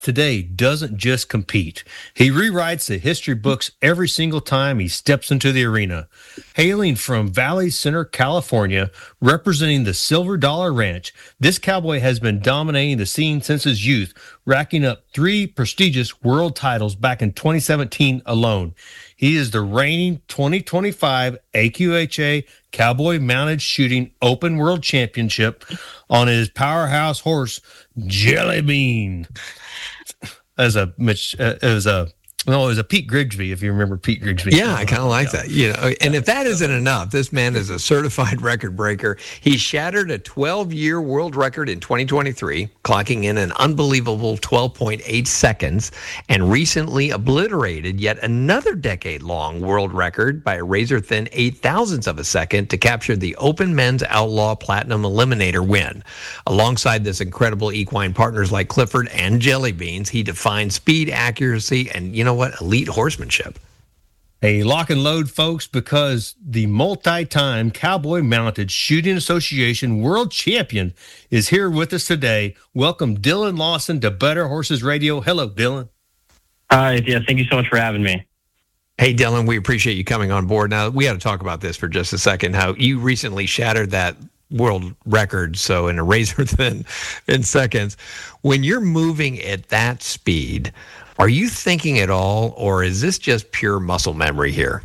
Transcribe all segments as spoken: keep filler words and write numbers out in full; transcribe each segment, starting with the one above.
today doesn't just compete. He rewrites the history books every single time he steps into the arena. Hailing from Valley Center, California, representing the Silver Dollar Ranch, this cowboy has been dominating the scene since his youth, racking up three prestigious world titles back in twenty seventeen alone. He is the reigning twenty twenty-five A Q H A Cowboy Mounted Shooting Open World Championship on his powerhouse horse, Jelly Bean. As a Mitch, uh, as a no, it was a Pete Grigsby, if you remember Pete Grigsby. Yeah, I kind of like that. You know, and if that isn't enough, this man is a certified record breaker. He shattered a twelve-year world record in twenty twenty-three, clocking in an unbelievable twelve point eight seconds, and recently obliterated yet another decade-long world record by a razor-thin eight thousandths of a second to capture the Open Men's Outlaw Platinum Eliminator win. Alongside this incredible equine partners like Clifford and Jelly Beans, he defined speed, accuracy, and, you know what, elite horsemanship. A lock and load, folks, because the multi-time Cowboy Mounted Shooting Association world champion is here with us today. Welcome, Dylan Lawson, to Better Horses Radio. Hello, Dylan. Hi, yeah, thank you so much for having me. Hey, Dylan, we appreciate you coming on board. Now, we got to talk about this for just a second, how you recently shattered that world record, so in a razor thin in seconds. When you're moving at that speed, are you thinking at all, or is this just pure muscle memory here?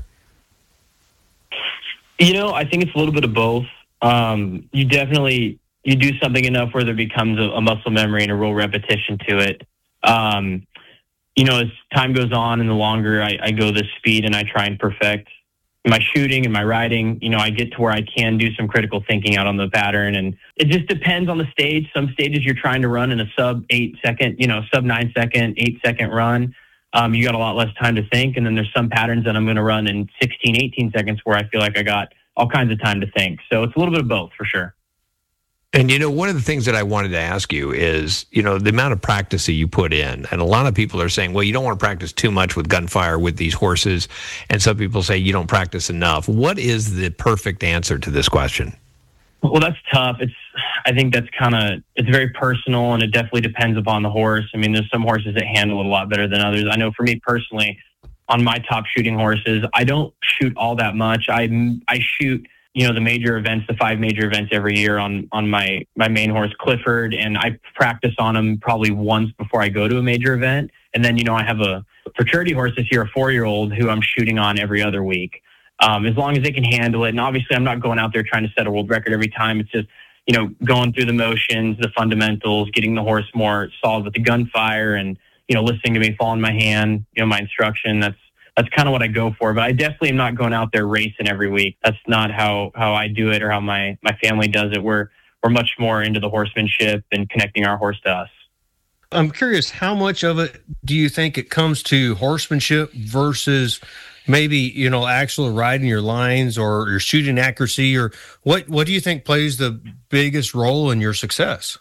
You know, I think it's a little bit of both. Um, you definitely, you do something enough where there becomes a, a muscle memory and a real repetition to it. Um, you know, as time goes on and the longer I, I go this speed and I try and perfect my shooting and my riding, you know, I get to where I can do some critical thinking out on the pattern. And it just depends on the stage. Some stages you're trying to run in a sub eight second, you know, sub nine second, eight second run. Um, you got a lot less time to think. And then there's some patterns that I'm going to run in sixteen, eighteen seconds where I feel like I got all kinds of time to think. So it's a little bit of both for sure. And, you know, one of the things that I wanted to ask you is, you know, the amount of practice that you put in. And a lot of people are saying, well, you don't want to practice too much with gunfire with these horses. And some people say you don't practice enough. What is the perfect answer to this question? Well, that's tough. It's, I think that's kind of, it's very personal, and it definitely depends upon the horse. I mean, there's some horses that handle it a lot better than others. I know for me personally, on my top shooting horses, I don't shoot all that much. I, I shoot, you know, the major events, the five major events every year on, on my, my main horse, Clifford, and I practice on him probably once before I go to a major event. And then, you know, I have a fraternity horse this year, a four-year-old, who I'm shooting on every other week. Um, as long as they can handle it. And obviously I'm not going out there trying to set a world record every time. It's just, you know, going through the motions, the fundamentals, getting the horse more solid with the gunfire, and, you know, listening to me fall in my hand, you know, my instruction. That's, That's kind of what I go for, but I definitely am not going out there racing every week. That's not how, how I do it or how my, my family does it. We're, we're much more into the horsemanship and connecting our horse to us. I'm curious, how much of it do you think it comes to horsemanship versus maybe, you know, actual riding your lines or your shooting accuracy, or what, what do you think plays the biggest role in your success?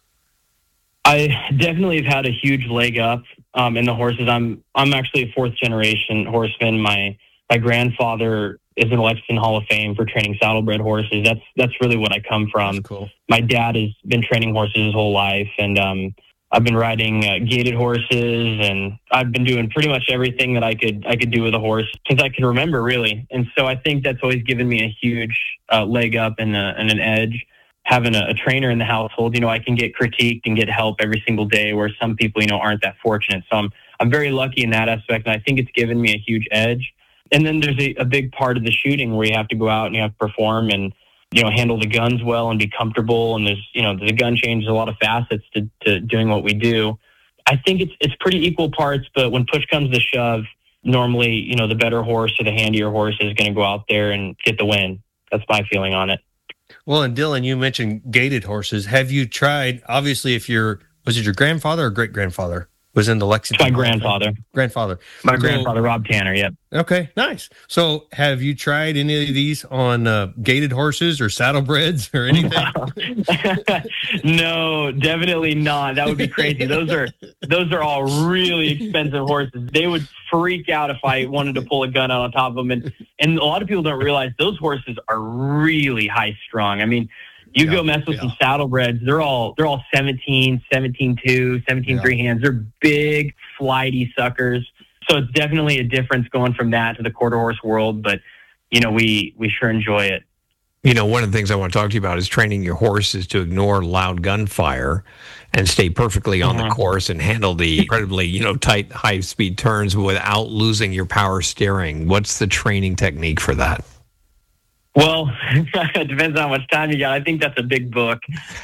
I definitely have had a huge leg up um, in the horses. I'm I'm actually a fourth generation horseman. My my grandfather is an Lexington Hall of Fame for training saddlebred horses. That's that's really what I come from. That's cool. My dad has been training horses his whole life, and um, I've been riding uh, gated horses, and I've been doing pretty much everything that I could I could do with a horse since I can remember, really. And so I think that's always given me a huge uh, leg up and, a, and an edge. Having a, a trainer in the household, you know, I can get critiqued and get help every single day, where some people, you know, aren't that fortunate. So I'm, I'm very lucky in that aspect. And I think it's given me a huge edge. And then there's a, a big part of the shooting where you have to go out and you have to perform and, you know, handle the guns well and be comfortable. And there's, you know, the gun changes a lot of facets to, to doing what we do. I think it's, it's pretty equal parts, but when push comes to shove, normally, you know, the better horse or the handier horse is going to go out there and get the win. That's my feeling on it. Well, and Dylan, you mentioned gated horses. Have you tried, obviously, if you're, was it your grandfather or great-grandfather was in the Lexington? My grandfather. Grandfather. My so, grandfather, Rob Tanner, yep. Okay, nice. So have you tried any of these on uh, gated horses or saddlebreds or anything? No, definitely not. That would be crazy. Those are those are all really expensive horses. They would freak out if I wanted to pull a gun out on top of them. And, and a lot of people don't realize those horses are really high strung. I mean, You Yeah, go mess with yeah. some saddlebreds, they're all they're all seventeen, seventeen two, seventeen Yeah. three hands. They're big, flighty suckers. So it's definitely a difference going from that to the quarter horse world, but you know, we we sure enjoy it. You know, one of the things I want to talk to you about is training your horses to ignore loud gunfire and stay perfectly on Uh-huh. the course and handle the incredibly, you know, tight, high-speed turns without losing your power steering. What's the training technique for that? Well, it depends on how much time you got. I think that's a big book.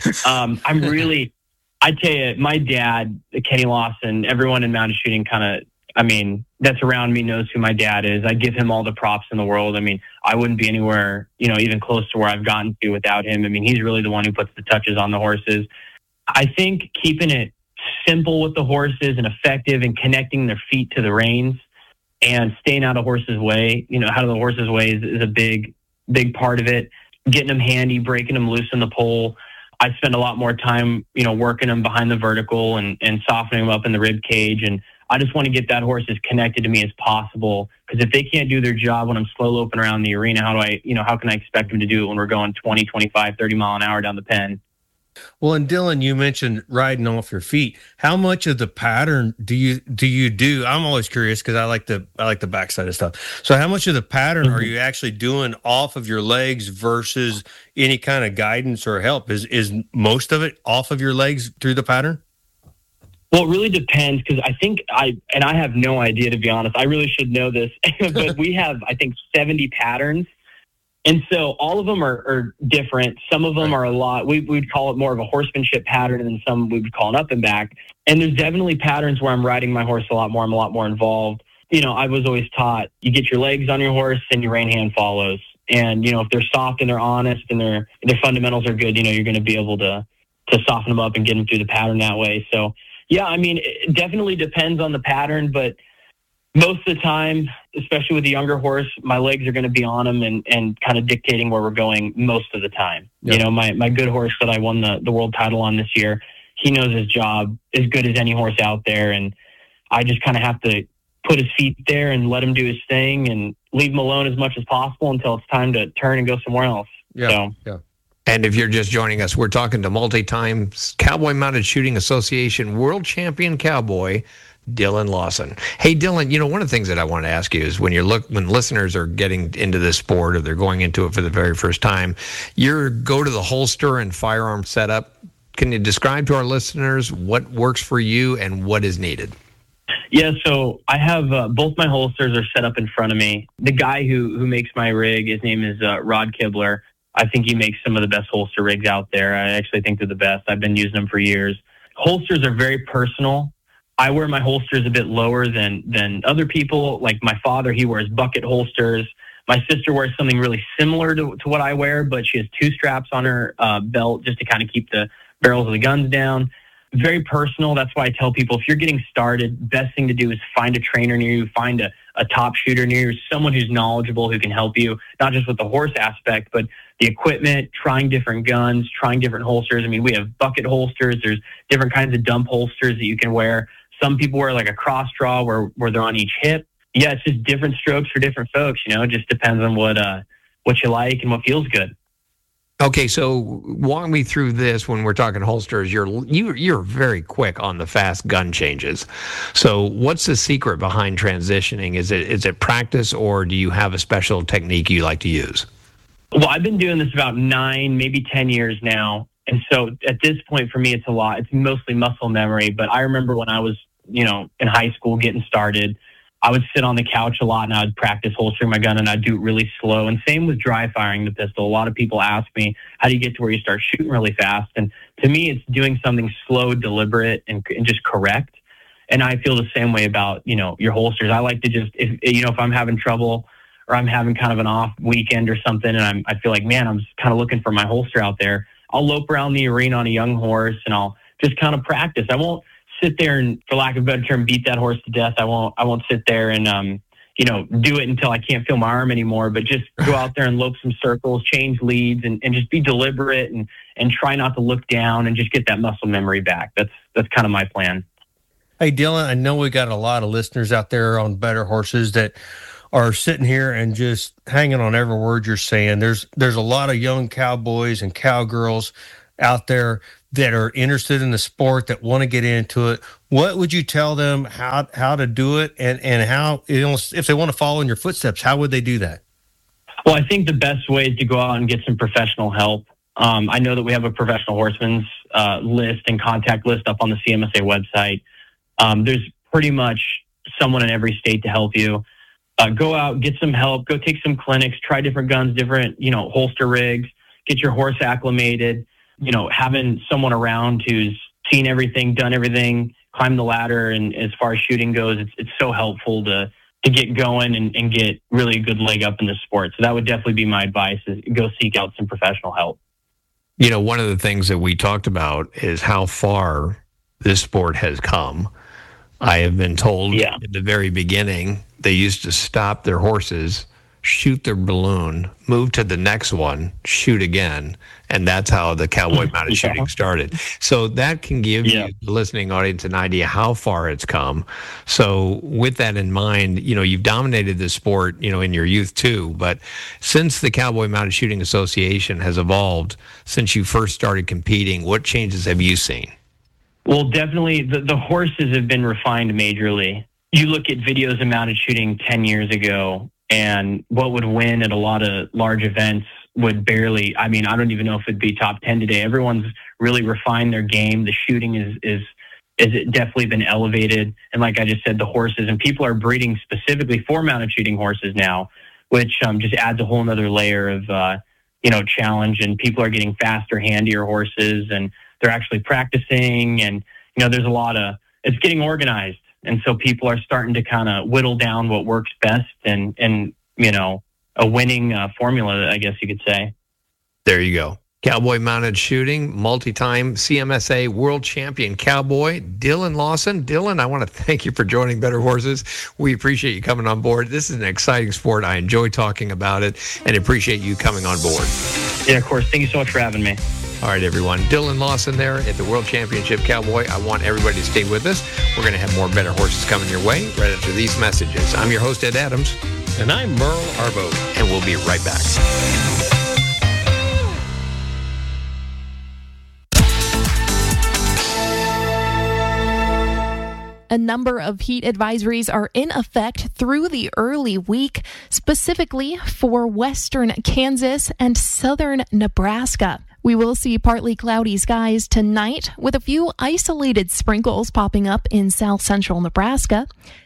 Um, I'm really, I tell you, my dad, Kenny Lawson, everyone in mounted shooting kind of, I mean, that's around me knows who my dad is. I give him all the props in the world. I mean, I wouldn't be anywhere, you know, even close to where I've gotten to without him. I mean, he's really the one who puts the touches on the horses. I think keeping it simple with the horses and effective and connecting their feet to the reins and staying out of horses' way, you know, out of the horses' way is, is a big, big part of it. Getting them handy, breaking them loose in the pole. I spend a lot more time, you know, working them behind the vertical and, and softening them up in the rib cage. And I just want to get that horse as connected to me as possible. Because if they can't do their job when I'm slow loping around the arena, how do I, you know, how can I expect them to do it when we're going twenty, twenty-five, thirty mile an hour down the pen? Well, and Dylan, you mentioned riding off your feet. How much of the pattern do you do you do? I'm always curious because I like the I like the backside of stuff. So, how much of the pattern Mm-hmm. are you actually doing off of your legs versus any kind of guidance or help? Is is most of it off of your legs through the pattern? Well, it really depends because I think I, and I have no idea, to be honest. I really should know this, but we have, I think, seventy patterns. And so all of them are, are different. Some of them Right. are a lot, we would call it more of a horsemanship pattern, and then some we would call an up and back. And there's definitely patterns where I'm riding my horse a lot more. I'm a lot more involved. You know, I was always taught you get your legs on your horse and your rein hand follows. And, you know, if they're soft and they're honest and their their fundamentals are good, you know, you're going to be able to, to soften them up and get them through the pattern that way. So, yeah, I mean, it definitely depends on the pattern, but most of the time, especially with a younger horse, my legs are going to be on him and, and kind of dictating where we're going most of the time. Yep. You know, my, my good horse that I won the, the world title on this year, he knows his job as good as any horse out there. And I just kind of have to put his feet there and let him do his thing and leave him alone as much as possible until it's time to turn and go somewhere else. Yeah, So, yeah. And if you're just joining us, we're talking to multi-time Cowboy Mounted Shooting Association world champion cowboy, Dylan Lawson. Hey, Dylan, you know, one of the things that I want to ask you is when you're look when listeners are getting into this sport or they're going into it for the very first time, your go to the holster and firearm setup. Can you describe to our listeners what works for you and what is needed? yeah, so I have uh, both my holsters are set up in front of me. The guy who who makes my rig, his name is uh, Rod Kibler. I think he makes some of the best holster rigs out there. I actually think they're the best. I've been using them for years. Holsters are very personal. I wear my holsters a bit lower than than other people. Like my father, he wears bucket holsters. My sister wears something really similar to, to what I wear, but she has two straps on her uh, belt just to kind of keep the barrels of the guns down. Very personal. That's why I tell people if you're getting started, best thing to do is find a trainer near you, find a, a top shooter near you, someone who's knowledgeable who can help you, not just with the horse aspect, but the equipment, trying different guns, trying different holsters. I mean, we have bucket holsters. There's different kinds of dump holsters that you can wear. Some people wear like a cross draw where, where they're on each hip. Yeah, it's just different strokes for different folks. You know, it just depends on what uh, what you like and what feels good. Okay, so walk me through this when we're talking holsters. You're you you're very quick on the fast gun changes. So what's the secret behind transitioning? Is it is it practice or do you have a special technique you like to use? Well, I've been doing this about nine, maybe ten years now. And so at this point for me, it's a lot. It's mostly muscle memory. But I remember when I was, you know, in high school getting started, I would sit on the couch a lot and I'd practice holstering my gun and I'd do it really slow. And same with dry firing the pistol. A lot of people ask me, how do you get to where you start shooting really fast? And to me, it's doing something slow, deliberate, and, and just correct. And I feel the same way about, you know, your holsters. I like to just, if you know, if I'm having trouble or I'm having kind of an off weekend or something and I'm, I feel like, man, I'm just kind of looking for my holster out there, I'll lope around the arena on a young horse and I'll just kind of practice. I won't sit there and, for lack of a better term, beat that horse to death. I won't, I won't sit there and, um, you know, do it until I can't feel my arm anymore, but just go out there and lope some circles, change leads, and, and just be deliberate and, and try not to look down and just get that muscle memory back. That's, that's kind of my plan. Hey, Dylan, I know we got a lot of listeners out there on better horses that are sitting here and just hanging on every word you're saying. There's there's a lot of young cowboys and cowgirls out there that are interested in the sport, that want to get into it. What would you tell them how how to do it, and and how, you know, if they want to follow in your footsteps, how would they do that? Well, I think the best way is to go out and get some professional help. Um, I know that we have a professional horseman's uh, list and contact list up on the C M S A website. Um, there's pretty much someone in every state to help you. Uh, go out, get some help, go take some clinics, try different guns, different, you know, holster rigs, get your horse acclimated. You know, having someone around who's seen everything, done everything, climbed the ladder, and as far as shooting goes, it's it's so helpful to to get going and, and get really a good leg up in the sport. So that would definitely be my advice, is go seek out some professional help. You know, one of the things that we talked about is how far this sport has come. I have been told yeah. at the very beginning, they used to stop their horses, shoot their balloon, move to the next one, shoot again. And that's how the cowboy mounted yeah. shooting started. So that can give yeah. you, the listening audience, an idea how far it's come. So with that in mind, you know, you've dominated the sport, you know, in your youth too. But since the Cowboy Mounted Shooting Association has evolved, since you first started competing, what changes have you seen? Well, definitely the, the horses have been refined majorly. You look at videos of mounted shooting ten years ago, and what would win at a lot of large events would barely, I mean, I don't even know if it'd be top ten today. Everyone's really refined their game. The shooting is, is, is definitely been elevated. And like I just said, the horses, and people are breeding specifically for mounted shooting horses now, which um, just adds a whole nother layer of, uh, you know, challenge. And people are getting faster, handier horses, and they're actually practicing. And, you know, there's a lot of, it's getting organized. And so people are starting to kind of whittle down what works best, and, and, you know, a winning uh, formula, I guess you could say. There you go. Cowboy Mounted Shooting, multi-time C M S A world champion cowboy, Dylan Lawson. Dylan, I want to thank you for joining Better Horses. We appreciate you coming on board. This is an exciting sport. I enjoy talking about it and appreciate you coming on board. Yeah, of course. Thank you so much for having me. All right, everyone. Dylan Lawson there at the World Championship Cowboy. I want everybody to stay with us. We're going to have more Better Horses coming your way right after these messages. I'm your host, Ed Adams. And I'm Merle Arbo. And we'll be right back. A number of heat advisories are in effect through the early week, specifically for western Kansas and southern Nebraska. We will see partly cloudy skies tonight with a few isolated sprinkles popping up in south central Nebraska.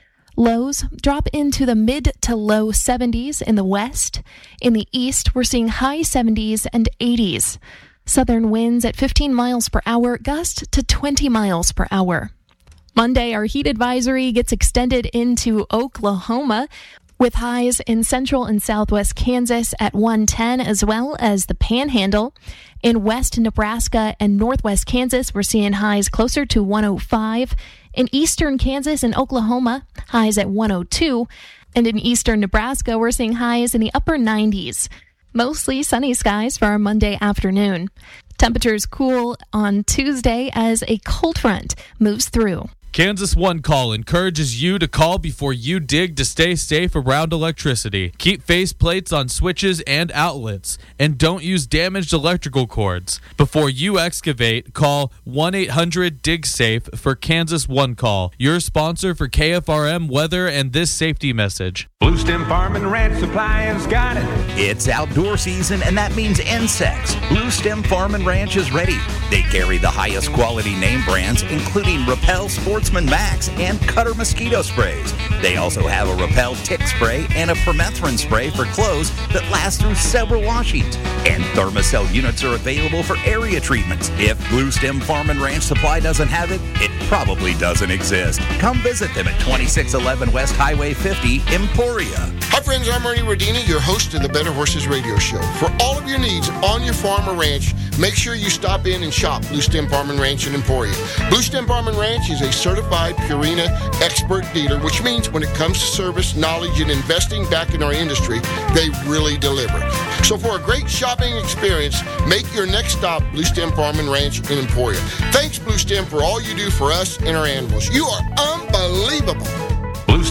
Lows drop into the mid to low seventies in the west. In the east, we're seeing high seventies and eighties. Southern winds at fifteen miles per hour, gust to twenty miles per hour. Monday, our heat advisory gets extended into Oklahoma, with highs in central and southwest Kansas at one ten, as well as the Panhandle. In west Nebraska and northwest Kansas, we're seeing highs closer to one oh five. In eastern Kansas and Oklahoma, highs at one oh two. And in eastern Nebraska, we're seeing highs in the upper nineties. Mostly sunny skies for our Monday afternoon. Temperatures cool on Tuesday as a cold front moves through. Kansas One Call encourages you to call before you dig to stay safe around electricity. Keep face plates on switches and outlets, and don't use damaged electrical cords. Before you excavate, call one eight hundred dig safe for Kansas One Call, your sponsor for K F R M weather and this safety message. Blue Stem Farm and Ranch Supply has got it. It's outdoor season, and that means insects. Blue Stem Farm and Ranch is ready. They carry the highest quality name brands, including Repel Sportsman Max and Cutter mosquito sprays. They also have a Repel tick spray and a permethrin spray for clothes that last through several washings. And Thermacell units are available for area treatments. If Blue Stem Farm and Ranch Supply doesn't have it, it probably doesn't exist. Come visit them at twenty-six eleven West Highway fifty, Emporia. Hi friends, I'm Ernie Rodini, your host of the Better Horses Radio Show. For all of your needs on your farm or ranch, make sure you stop in and shop Blue Stem Farm and Ranch in Emporia. Blue Stem Farm and Ranch is a certified Purina expert dealer, which means when it comes to service, knowledge, and investing back in our industry, they really deliver. So for a great shopping experience, make your next stop Blue Stem Farm and Ranch in Emporia. Thanks, Blue Stem, for all you do for us and our animals. You are unbelievable. Blue Stem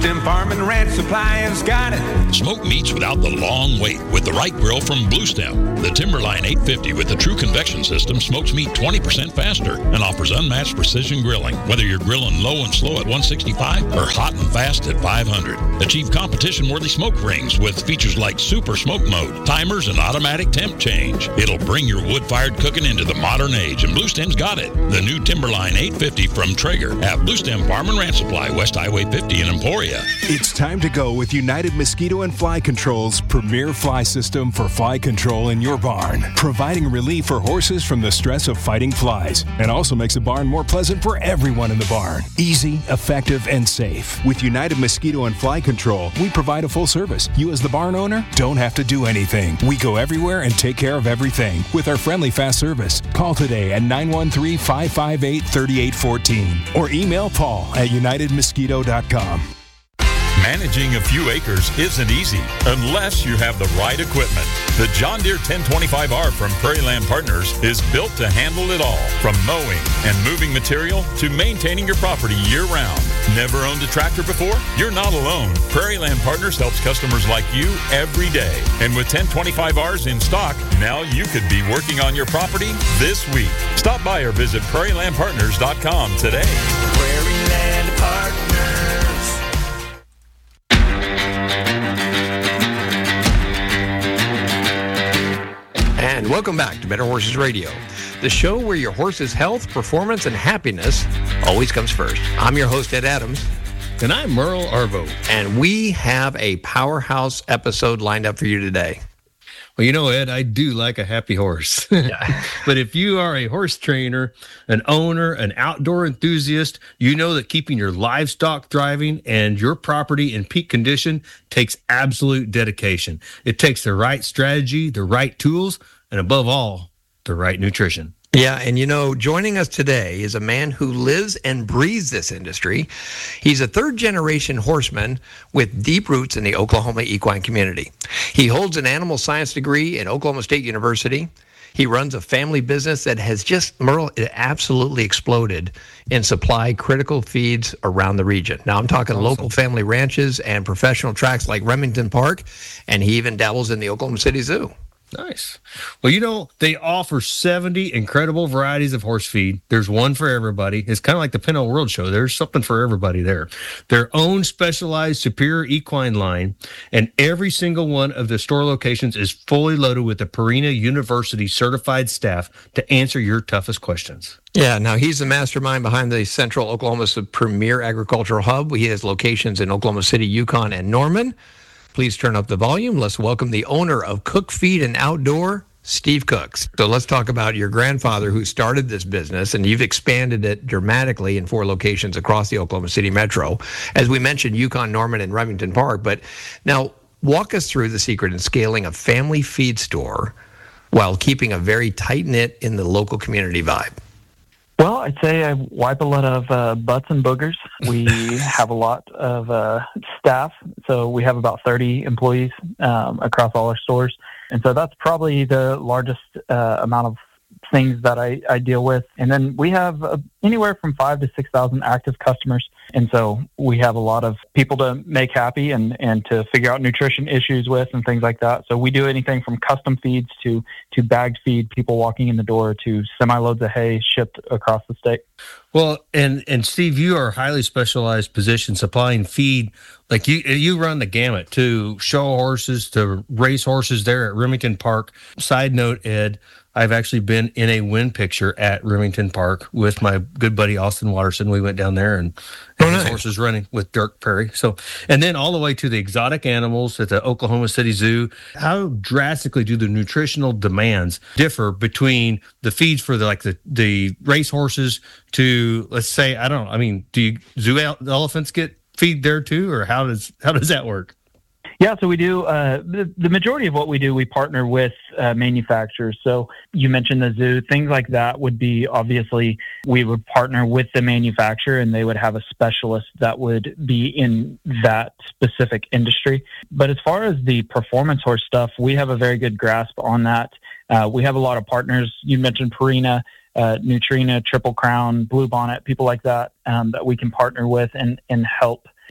Stem Farm and Ranch Supply has got it. Smoke meats without the long wait with the right grill from Blue Stem. The Timberline eight fifty with the true convection system smokes meat twenty percent faster and offers unmatched precision grilling. Whether you're grilling low and slow at one sixty-five or hot and fast at five hundred. Achieve competition-worthy smoke rings with features like Super Smoke Mode, timers, and automatic temp change. It'll bring your wood-fired cooking into the modern age, and Blue Stem's got it. The new Timberline eight fifty from Traeger at Blue Stem Farm and Ranch Supply, West Highway fifty in Emporia. It's time to go with United Mosquito and Fly Control's premier fly system for fly control in your barn, providing relief for horses from the stress of fighting flies, and also makes the barn more pleasant for everyone in the barn. Easy, effective, and safe. With United Mosquito and Fly Control, we provide a full service. You as the barn owner don't have to do anything. We go everywhere and take care of everything with our friendly fast service. Call today at nine one three, five five eight, three eight one four or email Paul at united mosquito dot com. Managing a few acres isn't easy unless you have the right equipment. The John Deere ten twenty-five R from Prairie Land Partners is built to handle it all, from mowing and moving material to maintaining your property year-round. Never owned a tractor before? You're not alone. Prairie Land Partners helps customers like you every day. And with ten twenty-five Rs in stock, now you could be working on your property this week. Stop by or visit prairie land partners dot com today. Prairie Land Partners. And welcome back to Better Horses Radio, the show where your horse's health, performance, and happiness always comes first. I'm your host, Ed Adams. And I'm Merle Arvo. And we have a powerhouse episode lined up for you today. Well, you know, Ed, I do like a happy horse. Yeah. But if you are a horse trainer, an owner, an outdoor enthusiast, you know that keeping your livestock thriving and your property in peak condition takes absolute dedication. It takes the right strategy, the right tools, and above all, the right nutrition. Yeah, and you know, joining us today is a man who lives and breathes this industry. He's a third-generation horseman with deep roots in the Oklahoma equine community. He holds an animal science degree in Oklahoma State University. He runs a family business that has just, Merle, it absolutely exploded and supply critical feeds around the region. Now, I'm talking awesome. Local family ranches and professional tracks like Remington Park, and he even dabbles in the Oklahoma City Zoo. Nice. Well, you know, they offer seventy incredible varieties of horse feed. There's one for everybody. It's kind of like the Pinto World Show. There's something for everybody there. Their own specialized superior equine line, and every single one of the store locations is fully loaded with the Purina University certified staff to answer your toughest questions. Yeah, now he's the mastermind behind the Central Oklahoma's premier agricultural hub. He has locations in Oklahoma City, Yukon, and Norman. Please turn up the volume. Let's welcome the owner of Cook Feed and Outdoor, Steve Cooks. So let's talk about your grandfather who started this business, and you've expanded it dramatically in four locations across the Oklahoma City metro. As we mentioned, Yukon, Norman, and Remington Park. But now walk us through the secret in scaling a family feed store while keeping a very tight-knit in the local community vibe. Well, I'd say I wipe a lot of uh, butts and boogers. We have a lot of uh, staff, so we have about thirty employees um, across all our stores. And so that's probably the largest uh, amount of things that I, I deal with. And then we have uh, anywhere from five to six thousand active customers. And so we have a lot of people to make happy and, and to figure out nutrition issues with and things like that. So we do anything from custom feeds to, to bagged feed, people walking in the door, to semi-loads of hay shipped across the state. Well, and, and Steve, you are a highly specialized position supplying feed. Like you, you run the gamut to show horses, to race horses there at Remington Park. Side note, Ed, I've actually been in a win picture at Remington Park with my good buddy Austin Watterson. We went down there and, and oh, his nice. horses running with Dirk Perry. So, and then all the way to the exotic animals at the Oklahoma City Zoo. How drastically do the nutritional demands differ between the feeds for the like the the race horses to, let's say, I don't know. I mean, do you, zoo elephants get feed there too, or how does how does that work? Yeah, so we do, uh, the, the majority of what we do, we partner with uh, manufacturers. So you mentioned the zoo, things like that would be, obviously, we would partner with the manufacturer and they would have a specialist that would be in that specific industry. But as far as the performance horse stuff, we have a very good grasp on that. Uh, we have a lot of partners. You mentioned Purina, uh, Nutrina, Triple Crown, Blue Bonnet, people like that, um, that we can partner with and, and help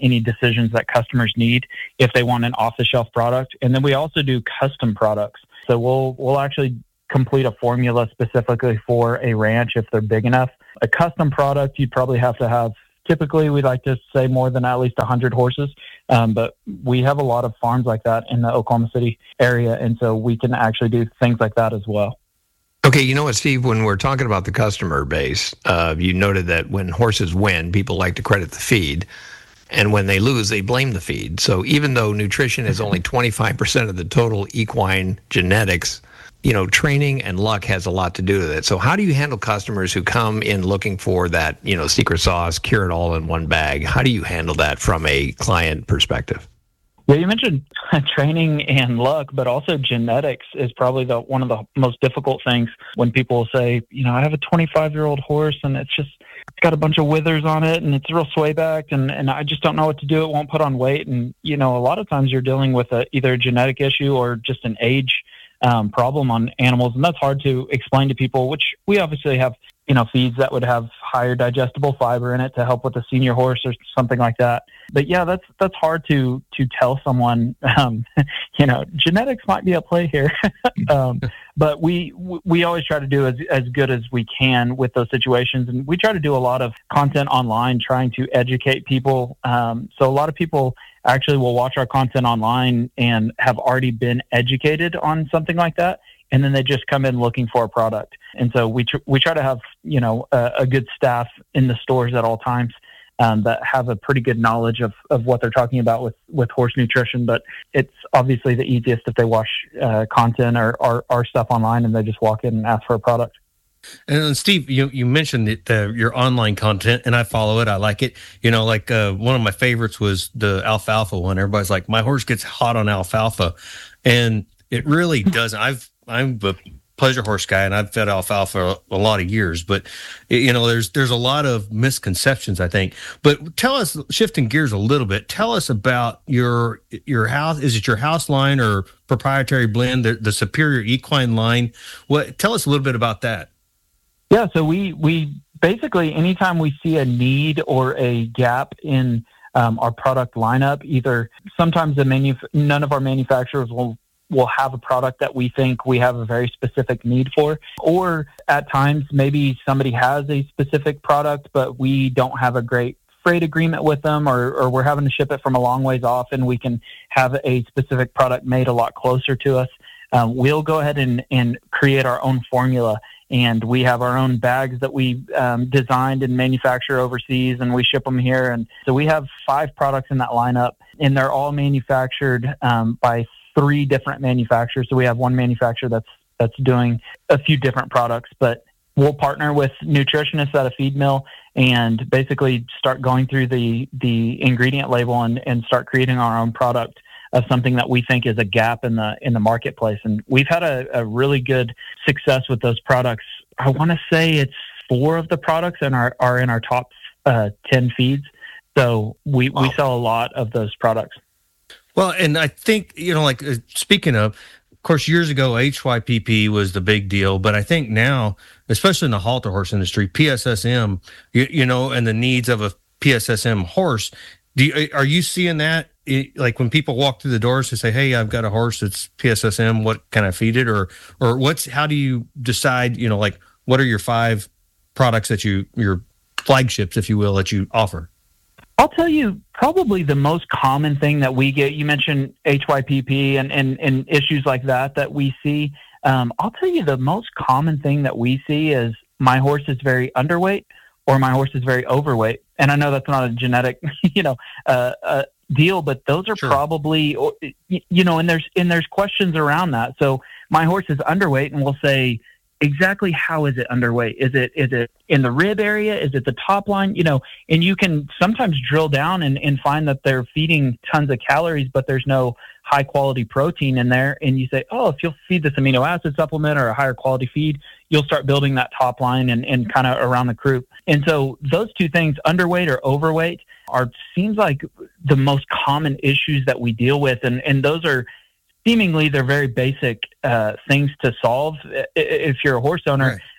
any decisions that customers need if they want an off-the-shelf product. And then we also do custom products. So we'll we'll actually complete a formula specifically for a ranch if they're big enough. A custom product, you'd probably have to have, typically we like to say more than at least one hundred horses, um, but we have a lot of farms like that in the Oklahoma City area, and so we can actually do things like that as well. Okay, you know what, Steve, when we're talking about the customer base, uh, you noted that when horses win, people like to credit the feed, and when they lose, they blame the feed. So even though nutrition is only twenty-five percent of the total equine genetics, you know, training and luck has a lot to do with it. So how do you handle customers who come in looking for that, you know, secret sauce, cure it all in one bag? How do you handle that from a client perspective? Yeah, you mentioned training and luck, but also genetics is probably the one of the most difficult things when people say, you know, I have a twenty-five-year-old horse and it's just it's got a bunch of withers on it and it's real sway-backed and, and I just don't know what to do. It won't put on weight. And, you know, a lot of times you're dealing with a, either a genetic issue or just an age um, problem on animals. And that's hard to explain to people, which we obviously have, you know, feeds that would have higher digestible fiber in it to help with a senior horse or something like that. But yeah, that's that's hard to to tell someone. Um, you know, genetics might be at play here, um, but we we always try to do as as good as we can with those situations, and we try to do a lot of content online, trying to educate people. Um, so a lot of people actually will watch our content online and have already been educated on something like that, and then they just come in looking for a product. And so we tr- we try to have, you know, a, a good staff in the stores at all times um, that have a pretty good knowledge of, of what they're talking about with, with horse nutrition. But it's obviously the easiest if they watch uh, content or, or our stuff online and they just walk in and ask for a product. And Steve, you you mentioned it, uh, your online content, and I follow it. I like it. You know, like uh, one of my favorites was the alfalfa one. Everybody's like, my horse gets hot on alfalfa, and it really doesn't. I've I'm a pleasure horse guy, and I've fed alfalfa a, a lot of years, but you know, there's there's a lot of misconceptions, I think. But tell us, shifting gears a little bit, tell us about your your house. Is it your house line or proprietary blend, the, the Superior Equine line? What? Tell us a little bit about that. Yeah, so we we basically anytime we see a need or a gap in um, our product lineup, either sometimes the manu- none of our manufacturers will. will have a product that we think we have a very specific need for, or at times maybe somebody has a specific product, but we don't have a great freight agreement with them, or, or we're having to ship it from a long ways off and we can have a specific product made a lot closer to us. Um, we'll go ahead and, and create our own formula. And we have our own bags that we um, designed and manufacture overseas, and we ship them here. And so we have five products in that lineup, and they're all manufactured um, by three different manufacturers. So we have one manufacturer that's that's doing a few different products, but we'll partner with nutritionists at a feed mill and basically start going through the the ingredient label and, and start creating our own product of something that we think is a gap in the in the marketplace. And we've had a, a really good success with those products. I want to say it's four of the products in our, are in our top uh, ten feeds. So we, wow. we sell a lot of those products. Well, and I think, you know, like uh, speaking of, of course, years ago, H Y P P was the big deal. But I think now, especially in the halter horse industry, P S S M, you, you know, and the needs of a P S S M horse, do you, are you seeing that? It, like when people walk through the doors to say, hey, I've got a horse that's P S S M, what can I feed it? Or, or what's, how do you decide, you know, like what are your five products that you, your flagships, if you will, that you offer? I'll tell you probably the most common thing that we get, you mentioned H Y P P and, and, and issues like that, that we see. Um, I'll tell you the most common thing that we see is my horse is very underweight or my horse is very overweight. And I know that's not a genetic, you know, uh, uh, deal, but those are sure. probably, you know, and there's, and there's questions around that. So my horse is underweight and we'll say, exactly how is it underweight? Is it, is it in the rib area? Is it the top line? You know, and you can sometimes drill down and, and find that they're feeding tons of calories, but there's no high quality protein in there. And you say, oh, if you'll feed this amino acid supplement or a higher quality feed, you'll start building that top line and, and kind of around the croup. And so those two things, underweight or overweight, are seems like the most common issues that we deal with. And, and those are seemingly they're very basic uh, things to solve if you're a horse owner.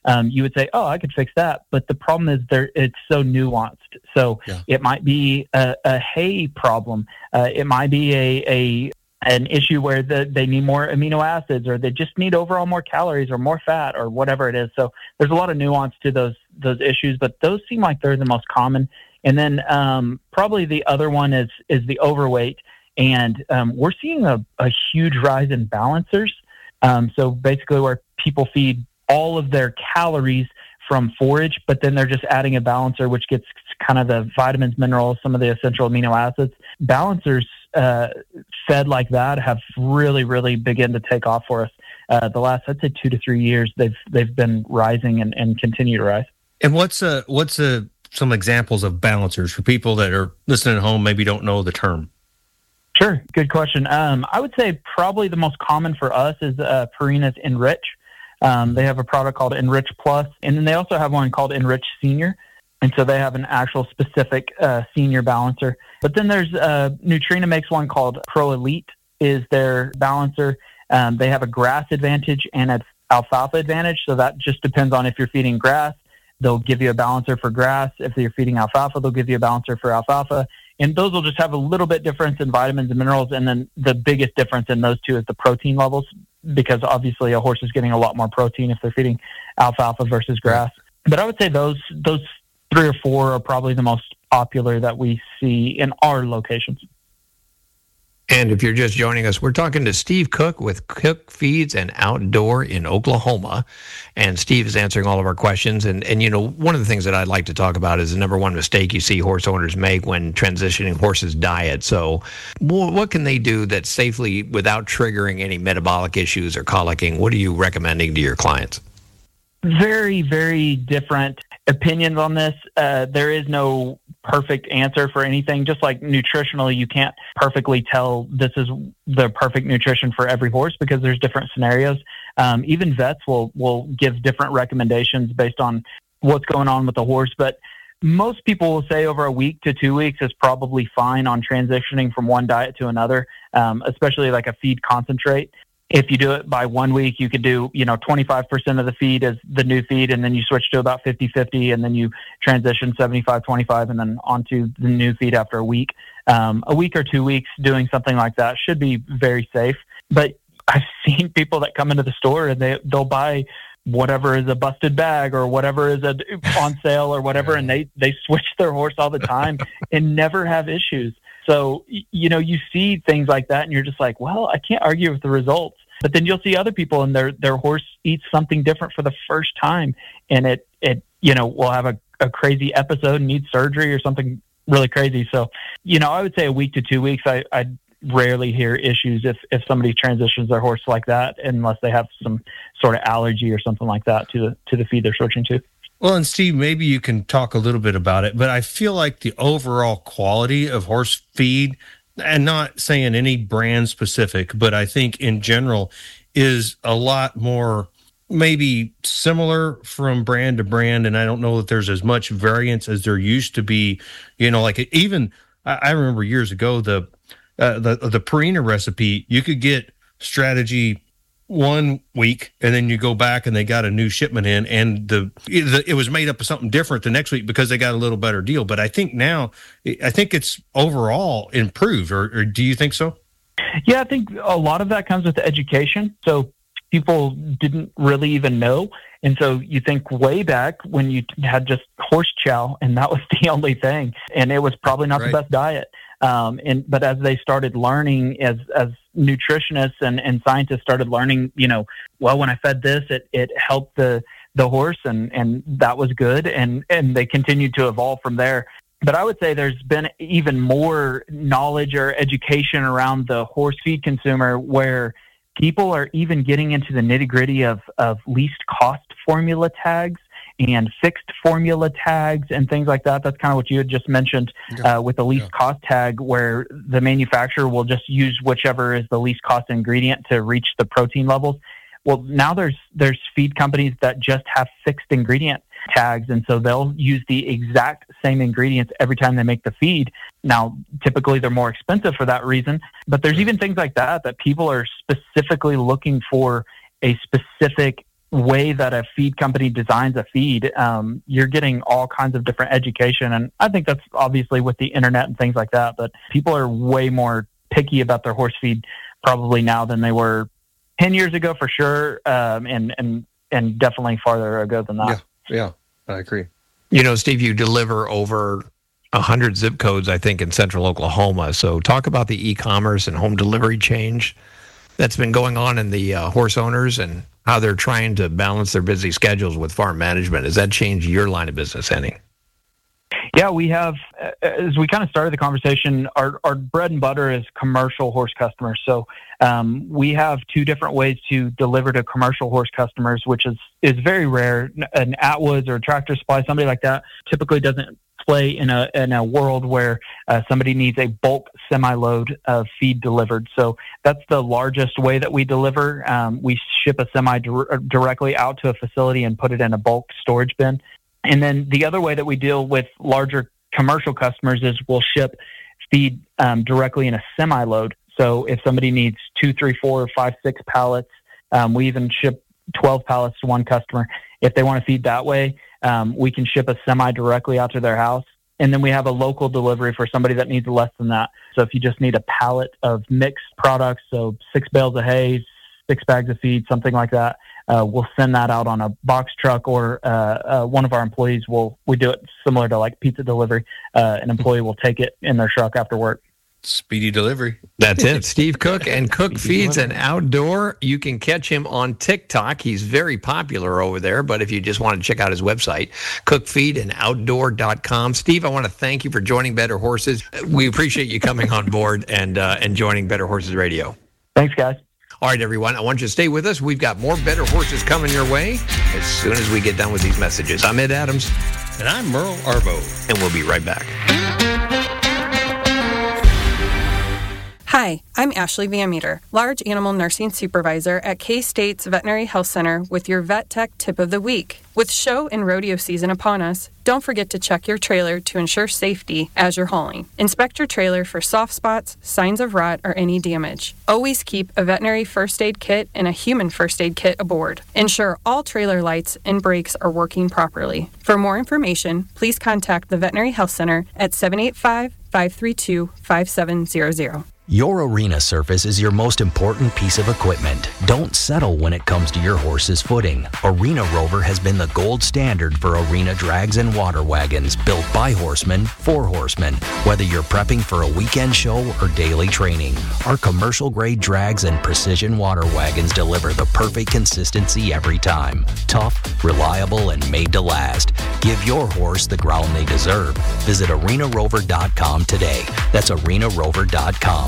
um, you would say, oh, I could fix that. But the problem is there it's so nuanced. So yeah. It might be a, a hay problem. Uh, it might be a, a an issue where the, they need more amino acids, or they just need overall more calories or more fat or whatever it is. So there's a lot of nuance to those those issues, but those seem like they're the most common. And then um, probably the other one is is the overweight. And um, we're seeing a, a huge rise in balancers. Um, so basically where people feed all of their calories from forage, but then they're just adding a balancer, which gets kind of the vitamins, minerals, some of the essential amino acids. Balancers uh, fed like that have really, really begun to take off for us. Uh, the last, I'd say, two to three years, they've they've been rising and, and continue to rise. And what's uh, what's uh, some examples of balancers for people that are listening at home, maybe don't know the term? Sure, good question. Um, I would say probably the most common for us is uh, Purina's Enrich. Um, they have a product called Enrich Plus, and then they also have one called Enrich Senior. And so they have an actual specific uh, senior balancer. But then there's uh, Nutrena makes one called Pro Elite is their balancer. Um, they have a grass advantage and an alfalfa advantage. So that just depends on if you're feeding grass. They'll give you a balancer for grass. If you're feeding alfalfa, they'll give you a balancer for alfalfa. And those will just have a little bit difference in vitamins and minerals. And then the biggest difference in those two is the protein levels, because obviously a horse is getting a lot more protein if they're feeding alfalfa versus grass. But I would say those those three or four are probably the most popular that we see in our locations. And if you're just joining us, we're talking to Steve Cook with Cook Feeds and Outdoor in Oklahoma. And Steve is answering all of our questions. And, and, you know, one of the things that I'd like to talk about is the number one mistake you see horse owners make when transitioning horses' diet. So what can they do that safely, without triggering any metabolic issues or colicking? What are you recommending to your clients? Very, very different opinions on this. Uh, there is no perfect answer for anything. Just like nutritionally, you can't perfectly tell this is the perfect nutrition for every horse because there's different scenarios. Um, even vets will, will give different recommendations based on what's going on with the horse. But most people will say over a week to two weeks is probably fine on transitioning from one diet to another, um, especially like a feed concentrate. If you do it by one week, you could do, you know, twenty-five percent of the feed as the new feed, and then you switch to about fifty-fifty, and then you transition seventy-five twenty-five, and then onto the new feed after a week. Um, a week or two weeks doing something like that should be very safe. But I've seen people that come into the store and they, they'll buy whatever is a busted bag or whatever is a, on sale or whatever, yeah. and they, they switch their horse all the time and never have issues. So, you know, you see things like that and you're just like, well, I can't argue with the results. But then you'll see other people and their, their horse eats something different for the first time. And it, it you know, will have a, a crazy episode and need surgery or something really crazy. So, you know, I would say a week to two weeks, I, I rarely hear issues if, if somebody transitions their horse like that, unless they have some sort of allergy or something like that to the, to the feed they're switching to. Well, and Steve, maybe you can talk a little bit about it, but I feel like the overall quality of horse feed, and not saying any brand specific, but I think in general is a lot more maybe similar from brand to brand. And I don't know that there's as much variance as there used to be, you know, like even I, I remember years ago, the, uh, the, the Purina recipe, you could get Strategy one week and then you go back and they got a new shipment in and the it, it was made up of something different the next week because they got a little better deal. But I think now, I think it's overall improved, or, or do you think so? Yeah, I think a lot of that comes with education. So people didn't really even know. And so you think way back when you had just horse chow and that was the only thing, and it was probably not right. the best diet. Um, and, but as they started learning, as, as nutritionists and, and scientists started learning, you know, well, when I fed this, it, it helped the, the horse and, and that was good. And, and they continued to evolve from there. But I would say there's been even more knowledge or education around the horse feed consumer, where people are even getting into the nitty gritty of, of least cost formula tags and fixed formula tags and things like that. That's kind of what you had just mentioned uh, with the least yeah. cost tag, where the manufacturer will just use whichever is the least cost ingredient to reach the protein levels. Well, now there's there's feed companies that just have fixed ingredient tags, and so they'll use the exact same ingredients every time they make the feed. Now, typically they're more expensive for that reason, but there's even things like that that people are specifically looking for a specific way that a feed company designs a feed, um, you're getting all kinds of different education. And I think that's obviously with the internet and things like that, but people are way more picky about their horse feed probably now than they were ten years ago for sure. Um, and, and, and definitely farther ago than that. Yeah, yeah, I agree. You know, Steve, you deliver over one hundred zip codes, I think, in central Oklahoma. So talk about the e-commerce and home delivery change that's been going on in the uh, horse owners and how they're trying to balance their busy schedules with farm management. Has that changed your line of business any? Yeah, we have, as we kind of started the conversation, our, our bread and butter is commercial horse customers. So um, we have two different ways to deliver to commercial horse customers, which is, is very rare. An Atwoods or a Tractor Supply, somebody like that, typically doesn't play in a in a world where uh, somebody needs a bulk semi-load of feed delivered. So that's the largest way that we deliver. Um, we ship a semi dir- directly out to a facility and put it in a bulk storage bin. And then the other way that we deal with larger commercial customers is we'll ship feed um, directly in a semi-load. So if somebody needs two, three, four, five, six pallets, um, we even ship twelve pallets to one customer. If they want to feed that way, um, we can ship a semi directly out to their house. And then we have a local delivery for somebody that needs less than that. So if you just need a pallet of mixed products, so six bales of hay, six bags of feed, something like that, uh, we'll send that out on a box truck, or uh, uh, one of our employees will, we do it similar to like pizza delivery. Uh, an employee will take it in their truck after work. Speedy delivery. That's it. Steve Cook and Cook Feeds and Outdoor. You can catch him on TikTok. He's very popular over there, but if you just want to check out his website, cook feed and outdoor dot com. Steve, I want to thank you for joining Better Horses. We appreciate you coming on board and uh, and joining Better Horses Radio. Thanks, guys. All right, everyone. I want you to stay with us. We've got more Better Horses coming your way as soon as we get done with these messages. I'm Ed Adams. And I'm Merle Arvo. And we'll be right back. Hi, I'm Ashley Van Meter, Large Animal Nursing Supervisor at K-State's Veterinary Health Center with your Vet Tech Tip of the Week. With show and rodeo season upon us, don't forget to check your trailer to ensure safety as you're hauling. Inspect your trailer for soft spots, signs of rot, or any damage. Always keep a veterinary first aid kit and a human first aid kit aboard. Ensure all trailer lights and brakes are working properly. For more information, please contact the Veterinary Health Center at seven eight five, five three two, five seven zero zero. Your arena surface is your most important piece of equipment. Don't settle when it comes to your horse's footing. Arena Rover has been the gold standard for arena drags and water wagons built by horsemen for horsemen, whether you're prepping for a weekend show or daily training. Our commercial-grade drags and precision water wagons deliver the perfect consistency every time. Tough, reliable, and made to last. Give your horse the ground they deserve. Visit arena rover dot com today. That's arena rover dot com.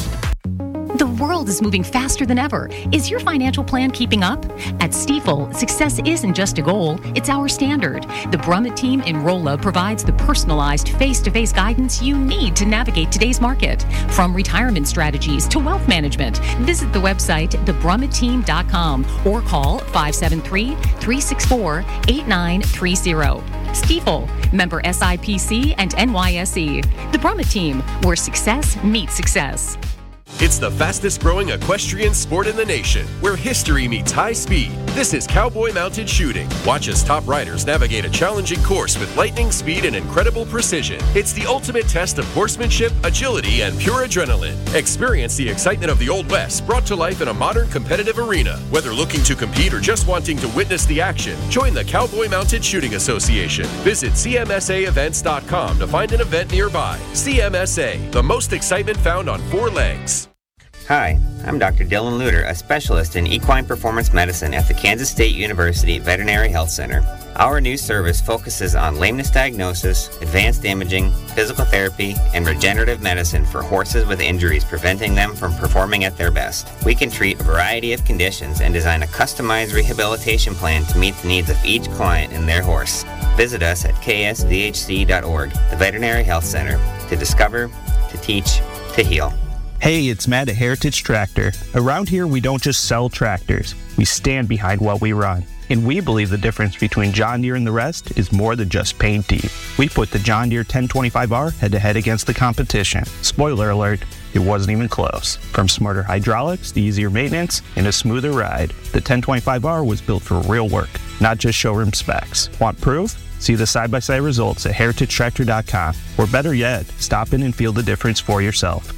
The world is moving faster than ever. Is your financial plan keeping up? At Stifel, success isn't just a goal, it's our standard. The Brummett team in Rolla provides the personalized face-to-face guidance you need to navigate today's market. From retirement strategies to wealth management, visit the website the brummett team dot com or call five seven three, three six four, eight nine three zero. Stifel, member S I P C and N Y S E. The Brummett team, where success meets success. It's the fastest growing equestrian sport in the nation, where history meets high speed. This is Cowboy Mounted Shooting. Watch as top riders navigate a challenging course with lightning speed and incredible precision. It's the ultimate test of horsemanship, agility, and pure adrenaline. Experience the excitement of the Old West brought to life in a modern competitive arena. Whether looking to compete or just wanting to witness the action, join the Cowboy Mounted Shooting Association. Visit C M S A events dot com to find an event nearby. C M S A, the most excitement found on four legs. Hi, I'm Doctor Dylan Luter, a specialist in equine performance medicine at the Kansas State University Veterinary Health Center. Our new service focuses on lameness diagnosis, advanced imaging, physical therapy, and regenerative medicine for horses with injuries preventing them from performing at their best. We can treat a variety of conditions and design a customized rehabilitation plan to meet the needs of each client and their horse. Visit us at K S V H C dot org, the Veterinary Health Center, to discover, to teach, to heal. Hey, it's Matt at Heritage Tractor. Around here, we don't just sell tractors. We stand behind what we run. And we believe the difference between John Deere and the rest is more than just paint deep. We put the John Deere ten twenty-five R head-to-head against the competition. Spoiler alert, it wasn't even close. From smarter hydraulics to easier maintenance and a smoother ride, the ten twenty-five R was built for real work, not just showroom specs. Want proof? See the side-by-side results at heritage tractor dot com. Or better yet, stop in and feel the difference for yourself.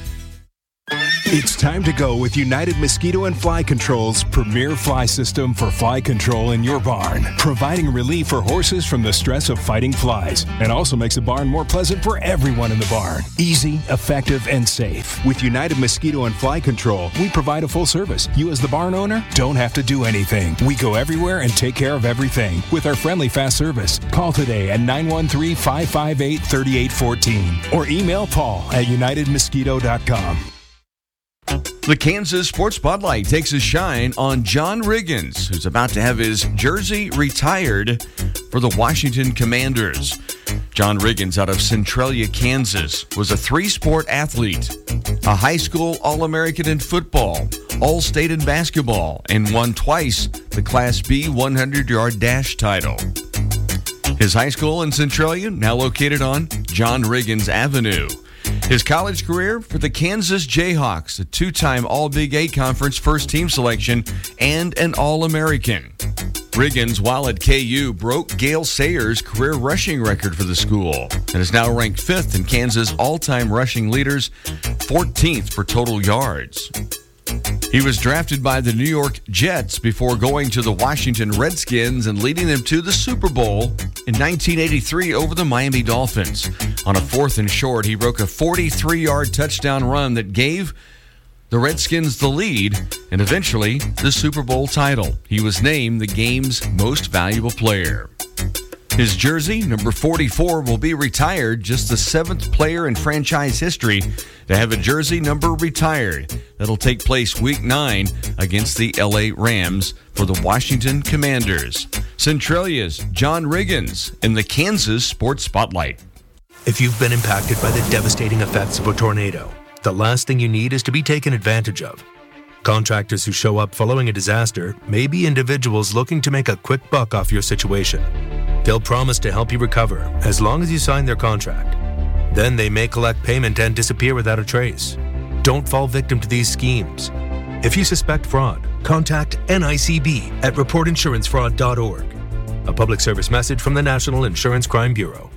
It's time to go with United Mosquito and Fly Control's premier fly system for fly control in your barn, providing relief for horses from the stress of fighting flies, and also makes the barn more pleasant for everyone in the barn. Easy, effective, and safe. With United Mosquito and Fly Control, we provide a full service. You as the barn owner don't have to do anything. We go everywhere and take care of everything with our friendly fast service. Call today at nine one three, five five eight, three eight one four or email Paul at united mosquito dot com. The Kansas Sports Spotlight takes a shine on John Riggins, who's about to have his jersey retired for the Washington Commanders. John Riggins out of Centralia, Kansas, was a three-sport athlete, a high school All-American in football, All-State in basketball, and won twice the Class B hundred-yard dash title. His high school in Centralia, now located on John Riggins Avenue. His college career for the Kansas Jayhawks, a two-time All-Big Eight Conference first-team selection and an All-American. Riggins, while at K U, broke Gale Sayers' career rushing record for the school and is now ranked fifth in Kansas all-time rushing leaders, fourteenth for total yards. He was drafted by the New York Jets before going to the Washington Redskins and leading them to the Super Bowl in nineteen eighty-three over the Miami Dolphins. On a fourth and short, he broke a forty-three-yard touchdown run that gave the Redskins the lead and eventually the Super Bowl title. He was named the game's most valuable player. His jersey, number forty-four, will be retired, just the seventh player in franchise history to have a jersey number retired. That'll take place week nine against the L A Rams for the Washington Commanders. Centralia's John Riggins in the Kansas Sports Spotlight. If you've been impacted by the devastating effects of a tornado, the last thing you need is to be taken advantage of. Contractors who show up following a disaster may be individuals looking to make a quick buck off your situation. They'll promise to help you recover as long as you sign their contract. Then they may collect payment and disappear without a trace. Don't fall victim to these schemes. If you suspect fraud, contact N I C B at report insurance fraud dot org. A public service message from the National Insurance Crime Bureau.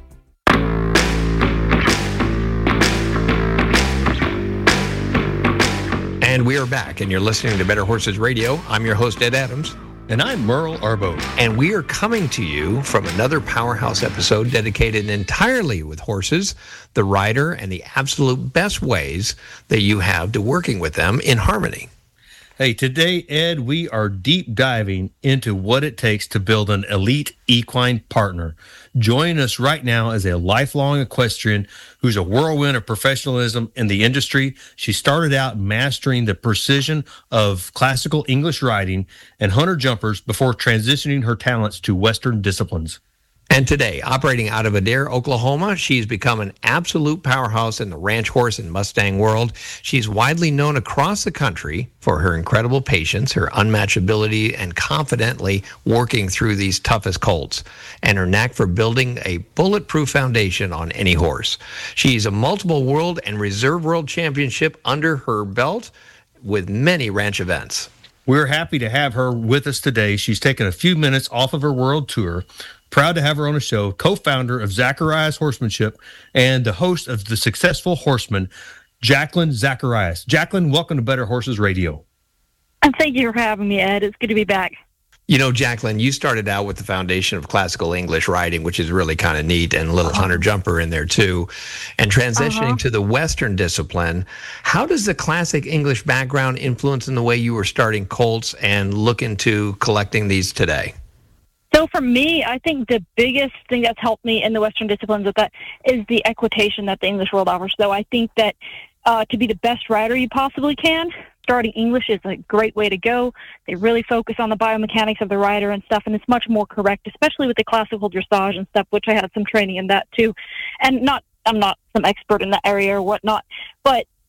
And we are back, and you're listening to Better Horses Radio. I'm your host, Ed Adams. And I'm Merle Arbo. And we are coming to you from another Powerhouse episode dedicated entirely with horses, the rider, and the absolute best ways that you have to working with them in harmony. Hey, today, Ed, we are deep diving into what it takes to build an elite equine partner. Joining us right now is a lifelong equestrian who's a whirlwind of professionalism in the industry. She started out mastering the precision of classical English riding and hunter jumpers before transitioning her talents to Western disciplines. And today, operating out of Adair, Oklahoma, she's become an absolute powerhouse in the ranch horse and Mustang world. She's widely known across the country for her incredible patience, her unmatched ability, and confidently working through these toughest colts, and her knack for building a bulletproof foundation on any horse. She's a multiple world and reserve world championship under her belt with many ranch events. We're happy to have her with us today. She's taken a few minutes off of her world tour. Proud to have her on the show, co-founder of Zacharias Horsemanship and the host of The Successful Horseman, Jacqueline Zacharias. Jacqueline, welcome to Better Horses Radio. And thank you for having me, Ed. It's good to be back. You know, Jacqueline, you started out with the foundation of classical English riding, which is really kind of neat, and a little uh-huh. hunter jumper in there too. And transitioning uh-huh. to the Western discipline, how does the classic English background influence in the way you were starting colts and look into collecting these today? So for me, I think the biggest thing that's helped me in the Western disciplines with that is the equitation that the English world offers. So I think that uh, to be the best rider you possibly can, starting English is a great way to go. They really focus on the biomechanics of the rider and stuff, and it's much more correct, especially with the classical dressage and stuff, which I had some training in that too. And not, I'm not some expert in that area or whatnot, but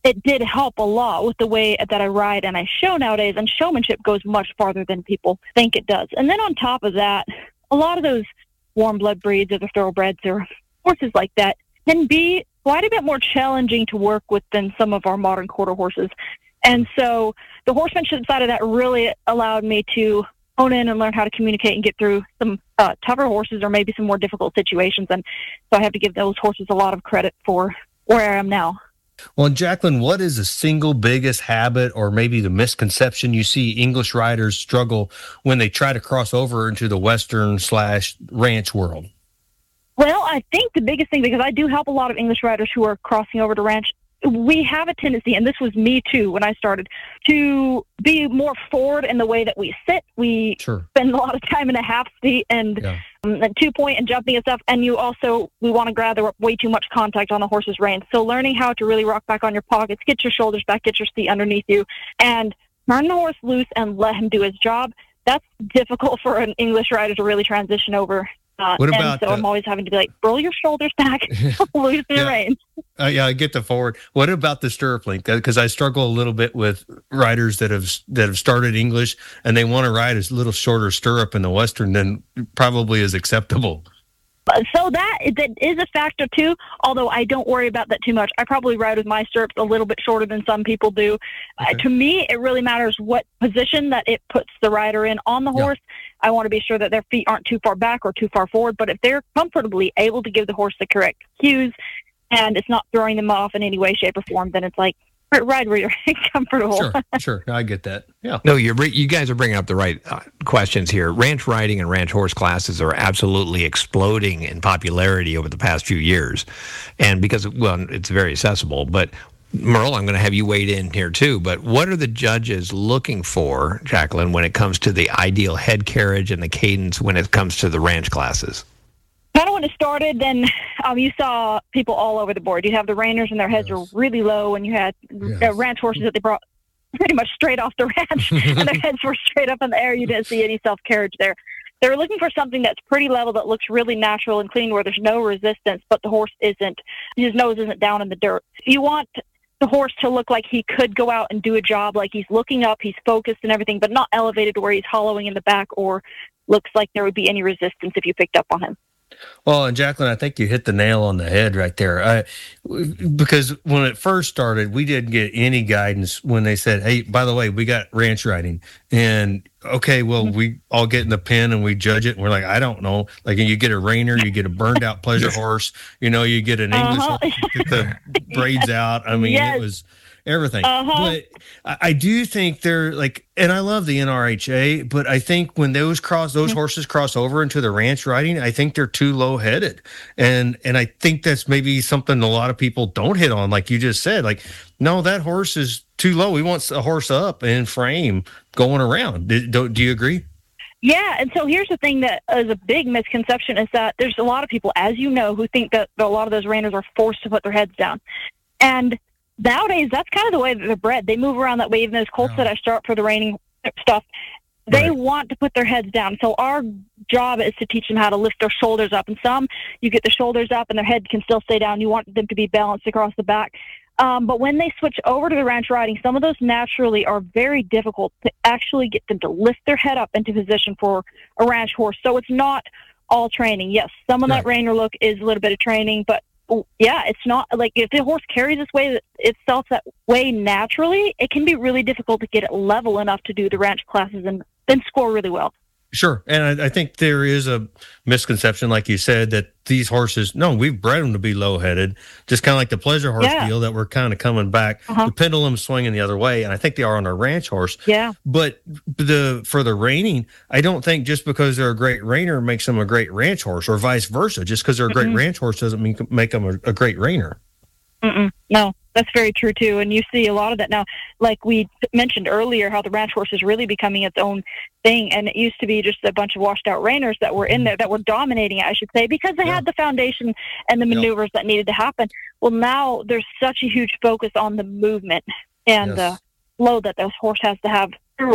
it did help a lot with the way that I ride and I show nowadays, and showmanship goes much farther than people think it does. And then on top of that, a lot of those warm blood breeds or the thoroughbreds or horses like that can be quite a bit more challenging to work with than some of our modern quarter horses. And so the horsemanship side of that really allowed me to hone in and learn how to communicate and get through some uh, tougher horses or maybe some more difficult situations. And so I have to give those horses a lot of credit for where I am now. Well, Jacqueline, what is the single biggest habit or maybe the misconception you see English riders struggle when they try to cross over into the Western slash ranch world? Well, I think the biggest thing, because I do help a lot of English riders who are crossing over to ranch, we have a tendency, and this was me too when I started, to be more forward in the way that we sit. We sure. spend a lot of time in a half seat and, yeah. um, and two point and jumping and stuff. And you also, we want to gather way too much contact on the horse's reins. So learning how to really rock back on your pockets, get your shoulders back, get your seat underneath you, and turn the horse loose and let him do his job. That's difficult for an English rider to really transition over. Uh, What and about, so uh, I'm always having to be like, roll your shoulders back, loose your Yeah. reins. Uh, yeah, I get the forward. What about the stirrup length? Because I struggle a little bit with riders that have that have started English and they want to ride a little shorter stirrup in the Western than probably is acceptable. Uh, So that, that is a factor too, although I don't worry about that too much. I probably ride with my stirrups a little bit shorter than some people do. Uh, to me, it really matters what position that it puts the rider in on the horse. I want to be sure that their feet aren't too far back or too far forward, but if they're comfortably able to give the horse the correct cues and it's not throwing them off in any way, shape, or form, then it's like, ride where you're comfortable. Sure, sure. I get that. Yeah. No, you're br- you guys are bringing up the right uh, questions here. Ranch riding and ranch horse classes are absolutely exploding in popularity over the past few years, and because well, it's very accessible. But Merle, I'm going to have you weigh in here too. But what are the judges looking for, Jacqueline, when it comes to the ideal head carriage and the cadence when it comes to the ranch classes? Kind of when it started, then um, you saw people all over the board. You have the reiners and their heads yes. were really low, and you had yes. uh, ranch horses that they brought pretty much straight off the ranch, and their heads were straight up in the air. You didn't see any self-carriage there. They were looking for something that's pretty level, that looks really natural and clean, where there's no resistance, but the horse isn't, his nose isn't down in the dirt. You want the horse to look like he could go out and do a job, like he's looking up, he's focused and everything, but not elevated where he's hollowing in the back or looks like there would be any resistance if you picked up on him. Well, and Jacqueline, I think you hit the nail on the head right there. I, because when it first started, we didn't get any guidance when they said, hey, by the way, we got ranch riding. And, okay, well, mm-hmm. we all get in the pen and we judge it. And we're like, I don't know. Like, you get a reiner, you get a burned out pleasure horse, you know, you get an English uh-huh. horse, you get the braids out. I mean, yes. it was everything. Uh-huh. But I, I do think they're like, and I love the N R H A, but I think when those cross, those mm-hmm. horses cross over into the ranch riding, I think they're too low headed. And, and I think that's maybe something a lot of people don't hit on. Like you just said, like, no, that horse is too low. We want a horse up in frame going around. Do, do, do you agree? Yeah, and so here's the thing that is a big misconception is that there's a lot of people, as you know, who think that a lot of those reiners are forced to put their heads down. And nowadays, that's kind of the way that they're bred. They move around that way. Even those colts yeah. that I start for the reining stuff, they right. want to put their heads down. So our job is to teach them how to lift their shoulders up. And some, you get the shoulders up and their head can still stay down. You want them to be balanced across the back. Um, but when they switch over to the ranch riding, some of those naturally are very difficult to actually get them to lift their head up into position for a ranch horse. So it's not all training. Yes, some of right. that reiner look is a little bit of training, but yeah, it's not like if the horse carries this way itself that way naturally, it can be really difficult to get it level enough to do the ranch classes and then score really well. Sure. And I, I think there is a misconception, like you said, that these horses, no, we've bred them to be low-headed, just kind of like the pleasure horse yeah. deal that we're kind of coming back, uh-huh. the pendulum swinging the other way, and I think they are on a ranch horse. Yeah. But the for the reining, I don't think just because they're a great reiner makes them a great ranch horse, or vice versa. Just because they're a great mm-hmm. ranch horse doesn't mean make them a, a great reiner. Mm-mm. No, that's very true too. And you see a lot of that now, like we mentioned earlier, how the ranch horse is really becoming its own thing. And it used to be just a bunch of washed out reiners that were in there that were dominating it, I should say, because they yeah. had the foundation and the maneuvers yeah. that needed to happen. Well, now there's such a huge focus on the movement and yes. the flow that this horse has to have through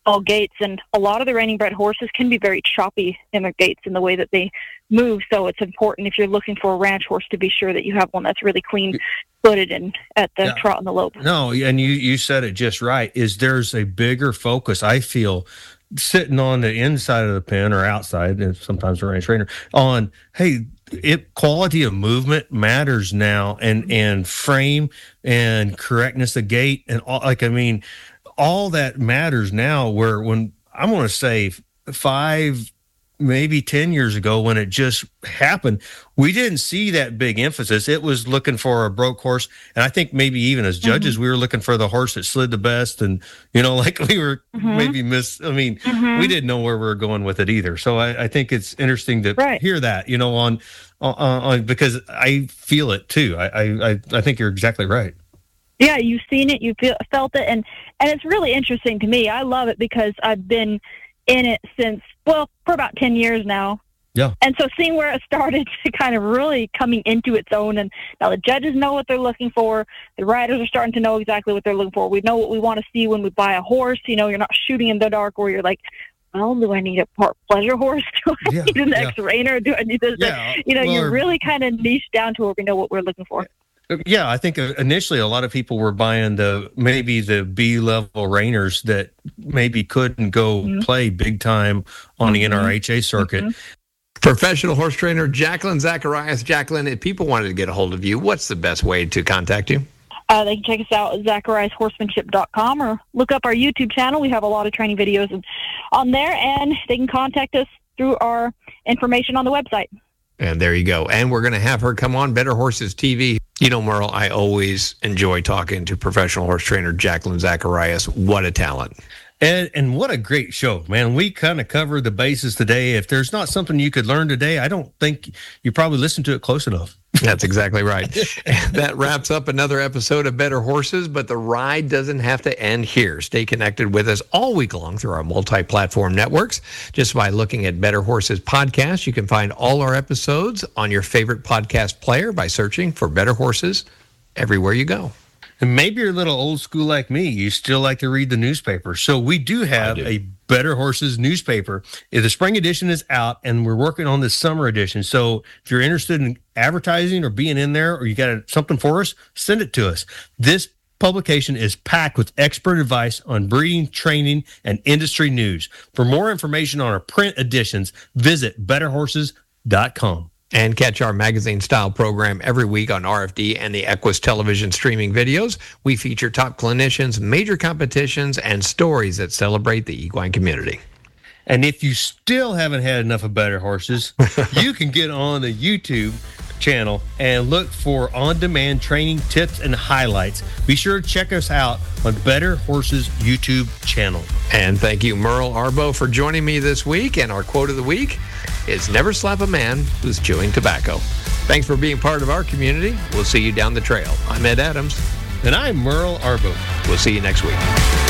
all gaits, and a lot of the reining bred horses can be very choppy in their gaits in the way that they move. So it's important if you're looking for a ranch horse to be sure that you have one that's really clean footed and at the Yeah. trot and the lope. No, and you, you said it just right, is there's a bigger focus, I feel, sitting on the inside of the pen or outside, and sometimes a range trainer, on, hey, it quality of movement matters now, and and frame and correctness of gait and all, like, I mean, all that matters now, where when I'm going to say five, maybe ten years ago, when it just happened, we didn't see that big emphasis. It was looking for a broke horse. And I think maybe even as judges, mm-hmm. we were looking for the horse that slid the best. And, you know, like we were mm-hmm. maybe miss, I mean, mm-hmm. we didn't know where we were going with it either. So I, I think it's interesting to right. hear that, you know, on, on, on, because I feel it too. I, I, I think you're exactly right. Yeah, you've seen it, you feel, felt it, and, and it's really interesting to me. I love it because I've been in it since, well, for about ten years now. Yeah. And so seeing where it started to kind of really coming into its own, and now the judges know what they're looking for. The riders are starting to know exactly what they're looking for. We know what we want to see when we buy a horse. You know, you're not shooting in the dark where you're like, well, do I need a part pleasure horse? Do I yeah, need an yeah. ex-reiner? Do I need this? Yeah, you know, well, you're really kind of niche down to where we know what we're looking for. Yeah, I think initially a lot of people were buying the maybe the B-level reiners that maybe couldn't go mm-hmm. play big time on the mm-hmm. N R H A circuit. Mm-hmm. Professional horse trainer Jacqueline Zacharias. Jacqueline, if people wanted to get a hold of you, what's the best way to contact you? Uh, they can check us out at zacharias horsemanship dot com or look up our YouTube channel. We have a lot of training videos on there, and they can contact us through our information on the website. And there you go. And we're going to have her come on Better Horses T V. You know, Merle, I always enjoy talking to professional horse trainer Jacqueline Zacharias. What a talent. And and what a great show, man. We kind of covered the bases today. If there's not something you could learn today, I don't think you probably listened to it close enough. That's exactly right. That wraps up another episode of Better Horses, but the ride doesn't have to end here. Stay connected with us all week long through our multi-platform networks. Just by looking at Better Horses Podcast, you can find all our episodes on your favorite podcast player by searching for Better Horses everywhere you go. And maybe you're a little old school like me. You still like to read the newspaper. So we do have do. a Better Horses newspaper. The spring edition is out, and we're working on the summer edition. So if you're interested in advertising or being in there, or you got something for us, send it to us. This publication is packed with expert advice on breeding, training, and industry news. For more information on our print editions, visit better horses dot com. And catch our magazine-style program every week on R F D and the Equus television streaming videos. We feature top clinicians, major competitions, and stories that celebrate the equine community. And if you still haven't had enough of Better Horses, you can get on the YouTube channel and look for on-demand training tips and highlights. Be sure to check us out on Better Horses YouTube channel. And thank you, Merle Arbo, for joining me this week. And our quote of the week is, never slap a man who's chewing tobacco. Thanks for being part of our community. We'll see you down the trail. I'm Ed Adams. And I'm Merle Arbo. We'll see you next week.